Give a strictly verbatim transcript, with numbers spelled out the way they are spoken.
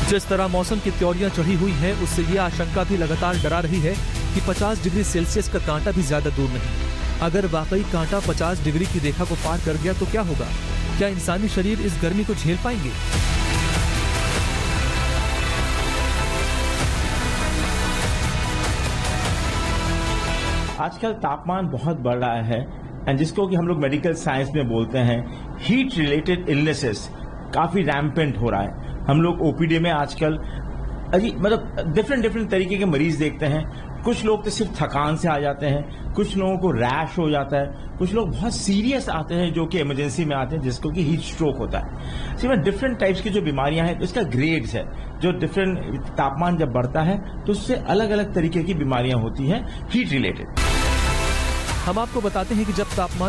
जिस तरह मौसम की त्योरियां चढ़ी हुई हैं, उससे ये आशंका भी लगातार डरा रही है कि पचास डिग्री सेल्सियस का कांटा भी ज्यादा दूर नहीं। अगर वाकई कांटा पचास डिग्री की रेखा को पार कर गया तो क्या होगा? क्या इंसानी शरीर इस गर्मी को झेल पाएंगे? आजकल तापमान बहुत बढ़ रहा है एंड जिसको कि हम लोग मेडिकल साइंस में बोलते हैं हीट रिलेटेड इलनेसेस काफी रैम्पेंट हो रहा है। हम लोग ओपीडी में आजकल अजी मतलब डिफरेंट डिफरेंट तरीके के मरीज देखते हैं। कुछ लोग तो सिर्फ थकान से आ जाते हैं, कुछ लोगों को रैश हो जाता है, कुछ लोग बहुत सीरियस आते हैं जो कि इमरजेंसी में आते हैं जिसको कि हीट स्ट्रोक होता है। सिर्फ डिफरेंट टाइप्स की जो बीमारियां हैं तो इसका ग्रेड्स है। जो डिफरेंट तापमान जब बढ़ता है तो उससे अलग अलग तरीके की बीमारियां होती हैं हीट रिलेटेड। हम आपको बताते हैं कि जब तापमान